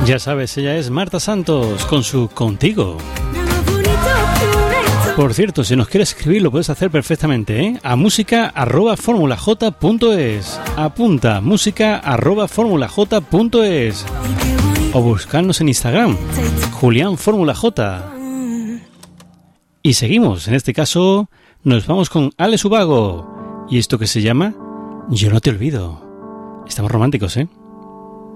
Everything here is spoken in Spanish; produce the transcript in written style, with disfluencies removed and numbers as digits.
Ya sabes, ella es Marta Santos con su Contigo. Por cierto, si nos quieres escribir lo puedes hacer perfectamente, ¿eh? A música@formulaj.es. Apunta, música@formulaj.es. O buscarnos en Instagram, Julián Fórmula J. Y seguimos, en este caso nos vamos con Alex Ubago y esto que se llama Yo no te olvido. Estamos románticos, ¿eh?